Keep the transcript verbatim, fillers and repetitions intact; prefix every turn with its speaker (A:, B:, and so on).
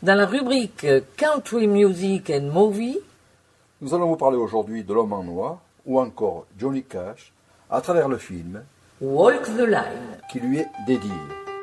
A: Dans la rubrique Country Music and Movie,
B: nous allons vous parler aujourd'hui de L'Homme en Noir ou encore Johnny Cash à travers le film
A: Walk the Line.
B: qui lui est dédié.